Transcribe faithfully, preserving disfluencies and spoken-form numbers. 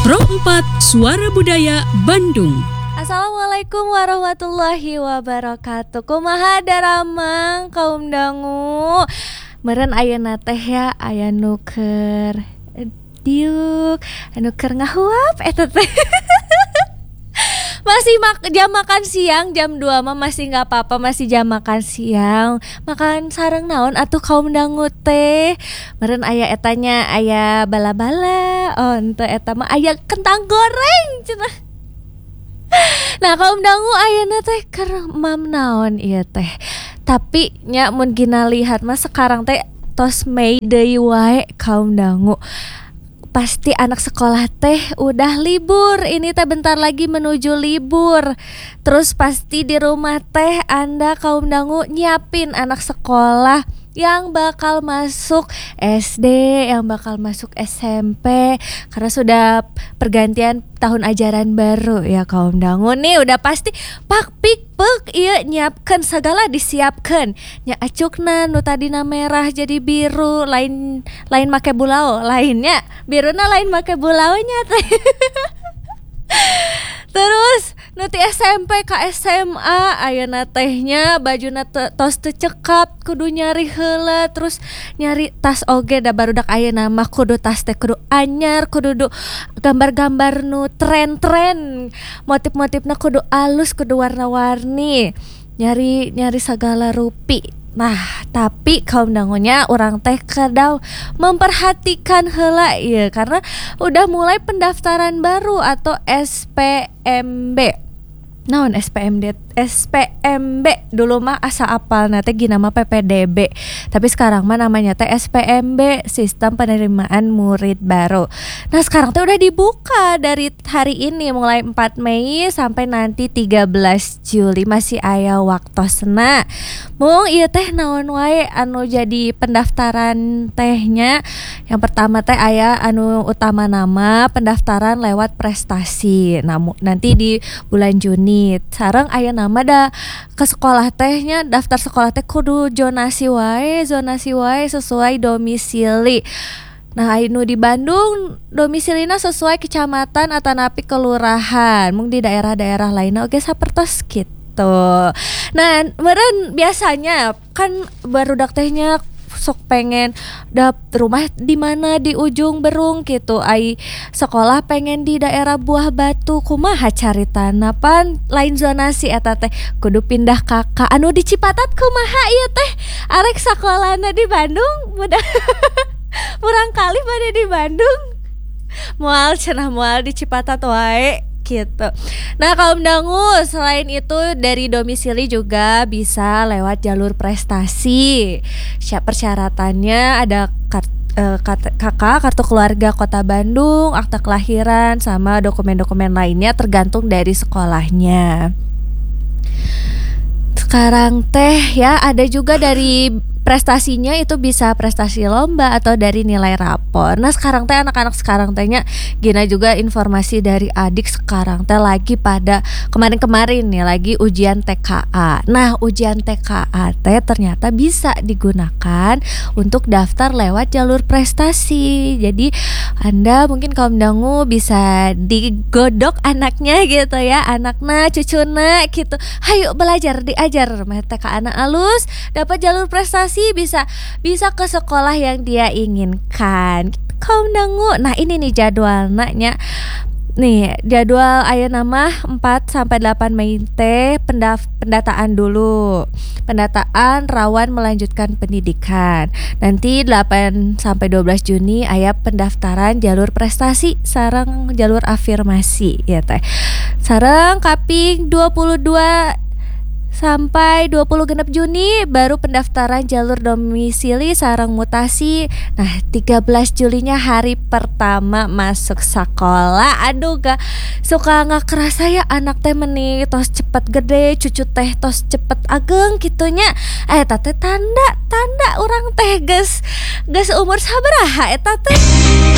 Pro empat Suara Budaya Bandung. Assalamualaikum warahmatullahi wabarakatuh. Kumaha daramang kaum dangu. Meureun ayeuna teh ya aya nu keur diuk, anu keur ngahuap eta teh. Masih mak- jam makan siang jam dua mah masih nggak apa-apa, masih jam makan siang. Makan sareng naon atuh kaum dangu teh. Meureun aya etanya aya bala-bala. Oh henteu eta mah aya kentang goreng cenah. Nah kaum dangu ayeuna teh keur mam naon ieu teh. Tapi nya mun gina lihat mah sekarang teh tos Mei deui wae kaum dangu. Pasti anak sekolah teh udah libur. Ini teh bentar lagi menuju libur. Terus pasti di rumah teh Anda kaum dangu nyiapin anak sekolah yang bakal masuk S D, yang bakal masuk S M P, karena sudah pergantian tahun ajaran baru ya kaum dangu. Nih udah pasti pak pik pek iya nyiapkan segala disiapkan. Nya acukna nu tadina merah jadi biru, lain lain make bulau, lainnya biruna lain make bulaunya teh. Terus nanti S M P ka S M A ayeuna tehnya bajuna te, tos teu cekap, kudu nyari heula, terus nyari tas oge da barudak ayeuna mah kudu tas teh kudu anyar, kudu du gambar-gambar nu tren-tren, motif-motifna kudu alus, kudu warna-warni, nyari nyari segala rupi. Nah, tapi kaum dangunya orang teh kadang memperhatikan heula ieu karena udah mulai pendaftaran baru atau S P M B. Naon S P M D S P M B dulu mah asa apal teh gina mah P P D B. Tapi sekarang mah namanya teh S P M B, Sistem Penerimaan Murid Baru. Nah, sekarang teh udah dibuka dari hari ini mulai empat Mei sampai nanti tiga belas Juli, masih aya waktosna. Mung ieu teh naon wae anu jadi pendaftaran tehnya. Yang pertama teh aya anu utama nama pendaftaran lewat prestasi. Nah, nanti di bulan Juni sareng aya nama da ke sekolah tehnya, daftar sekolah teh kudu zonasi wae, zonasi wae sesuai domisili. Nah, anu di Bandung domisilina sesuai kecamatan atanapi kelurahan. Mung di daerah-daerah lainnya oge sapertos kitu. Nah, meureun biasanya kan barudak tehnya sok pengen dap rumah di mana di ujung Berung gitu, ai sekolah pengen di daerah Buah Batu, kumaha caritana pan lain zonasi eta teh kudu pindah kakak anu di Cipatat, kumaha ieu teh arek sakolana di Bandung mudah murang kali pada di Bandung moal cenah moal di Cipatat wae gitu. Nah kaum dangu, selain itu dari domisili juga bisa lewat jalur prestasi. Siap persyaratannya ada kart, eh, K K, kartu keluarga Kota Bandung, akta kelahiran, sama dokumen-dokumen lainnya tergantung dari sekolahnya. Sekarang teh ya ada juga dari prestasinya itu bisa prestasi lomba atau dari nilai rapor. Nah sekarang teh anak-anak sekarang tehnya gina juga informasi dari adik sekarang teh lagi pada kemarin-kemarin nih lagi ujian T K A. Nah ujian T K A teh ternyata bisa digunakan untuk daftar lewat jalur prestasi. Jadi Anda mungkin kaum dangu bisa digodok anaknya gitu ya, anakna, cucuna gitu. Hayu belajar diajar meh T K A na alus, dapat jalur prestasi, bisa bisa ke sekolah yang dia inginkan kaum dangu. Nah ini nih jadwalnya nya. Nih jadwal aya nama empat sampai delapan Mei teh pendaf- pendataan dulu. Pendataan rawan melanjutkan pendidikan. Nanti delapan sampai dua belas Juni aya pendaftaran jalur prestasi sareng jalur afirmasi ya teh. Sareng kaping dua puluh dua sampai dua puluh genep Juni baru pendaftaran jalur domisili sareng mutasi. Nah tiga belas Julinya hari pertama masuk sekolah. Aduh gak suka gak kerasa ya anak teh meni tos cepet gede, cucu teh tos cepet ageng gitunya. Eh tante tanda tanda orang teh ges ges umur sabaraha eta teh.